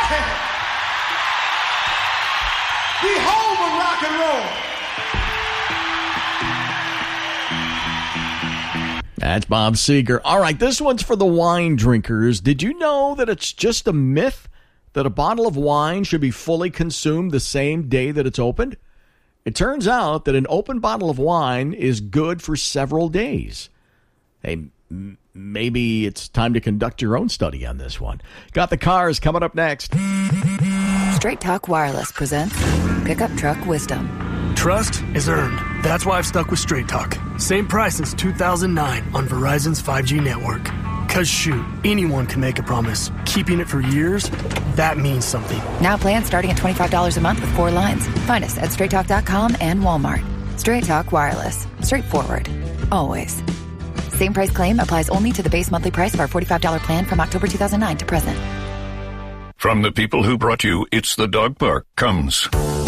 The home of rock and roll. That's Bob Seger. All right, this one's for the wine drinkers. Did you know that it's just a myth that a bottle of wine should be fully consumed the same day that it's opened? It turns out that an open bottle of wine is good for several days. Hey, maybe it's time to conduct your own study on this one. Got the Cars coming up next. Straight Talk Wireless presents Pickup Truck Wisdom. Trust is earned. That's why I've stuck with Straight Talk. Same price since 2009 on Verizon's 5G network. Cause shoot, anyone can make a promise. Keeping it for years, that means something. Now plans starting at $25 a month with 4 lines. Find us at straighttalk.com and Walmart. Straight Talk Wireless. Straightforward. Always. Same price claim applies only to the base monthly price of our $45 plan from October 2009 to present. From the people who brought you It's the Dog Park comes